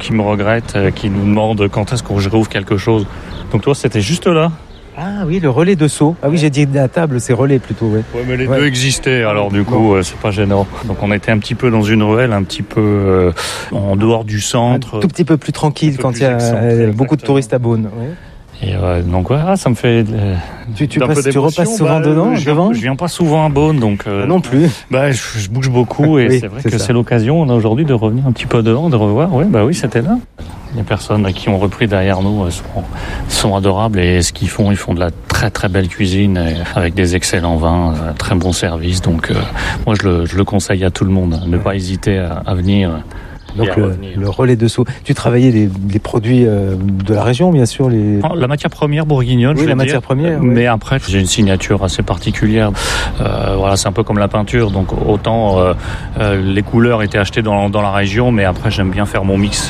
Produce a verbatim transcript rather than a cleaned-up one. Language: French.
qui me regrettent, euh, qui nous demandent quand est-ce que je réouvre quelque chose. Donc toi, c'était juste là. Ah oui, le relais de Sceaux. Ah oui, j'ai dit à table, c'est relais plutôt. Ouais, ouais mais les ouais. deux existaient, alors du coup, euh, c'est pas gênant. Donc on était un petit peu dans une ruelle, un petit peu euh, en dehors du centre. Un tout petit peu plus tranquille quand il y a euh, beaucoup de touristes à Beaune. Ouais. Et euh, donc ouais, ah, ça me fait euh, tu, tu, passes, tu repasses souvent bah, dedans, je viens, devant je viens pas souvent à Beaune, donc euh, ah non plus. Bah je, je bouge beaucoup et oui, c'est vrai c'est que ça. C'est l'occasion on a aujourd'hui de revenir un petit peu devant, de revoir. Ouais, bah oui, c'était là. Les personnes qui ont repris derrière nous sont, sont adorables et ce qu'ils font, ils font de la très très belle cuisine avec des excellents vins, très bon service. Donc euh, moi je le, je le conseille à tout le monde, ne pas hésiter à, à venir. Donc le, le relais de Sceaux. Tu travaillais les, les produits euh, de la région, bien sûr. Les... La matière première bourguignonne. Oui, je la veux matière dire. première. Mais ouais. après, j'ai une signature assez particulière. Euh, voilà, c'est un peu comme la peinture. Donc autant euh, euh, les couleurs étaient achetées dans, dans la région, mais après j'aime bien faire mon mix.